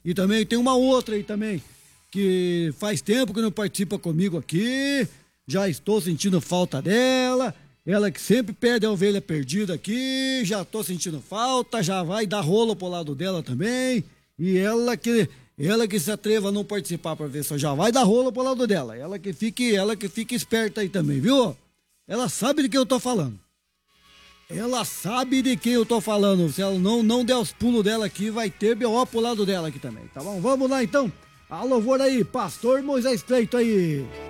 E também tem uma outra aí também, que faz tempo que não participa comigo aqui, já estou sentindo falta dela, ela que sempre perde a ovelha perdida aqui, já tô sentindo falta, já vai dar rolo pro lado dela também, e ela que se atreva a não participar pra ver se já vai dar rolo pro lado dela, ela que fique esperta aí também, viu? Ela sabe de quem eu tô falando. Ela sabe de quem eu tô falando. Se ela não der os pulos dela aqui, vai ter B.O. pro lado dela aqui também, tá bom? Vamos lá então. A louvor aí, Pastor Moisés Cleito aí.